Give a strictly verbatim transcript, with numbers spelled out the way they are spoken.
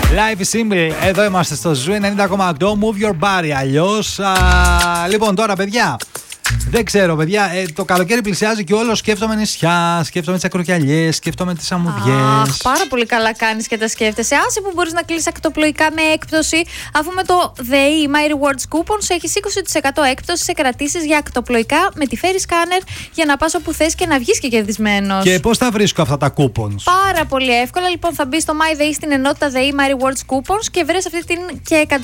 Life is simple. Εδώ είμαστε στο Ζου ενενήντα κόμμα οκτώ. Move your body. Αλλιώς. Α, λοιπόν, τώρα, παιδιά. Δεν ξέρω, παιδιά. Ε, το καλοκαίρι πλησιάζει και όλο σκέφτομαι νησιά, σκέφτομαι τις ακροκιαλιές, σκέφτομαι τις αμμουδιές. Αχ, πάρα πολύ καλά κάνεις και τα σκέφτεσαι. Άσε που μπορείς να κλείσεις ακτοπλοϊκά με έκπτωση, αφού με το ΔΕΗ My Rewards Coupons έχεις είκοσι τοις εκατό έκπτωση σε κρατήσεις για ακτοπλοϊκά με τη Ferry Scanner για να πας όπου θες και να βγεις και κερδισμένος. Και πώς θα βρίσκω αυτά τα coupons? Πάρα πολύ εύκολα. Λοιπόν, θα μπεις στο MyDEI στην ενότητα ΔΕΗ My Rewards Coupons και βρες αυτή την και